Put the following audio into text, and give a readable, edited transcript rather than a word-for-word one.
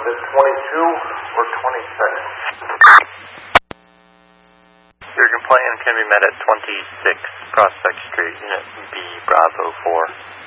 it 22 or 26? Your complaint can be met at 26 Prospect Street, Unit B, Bravo 4.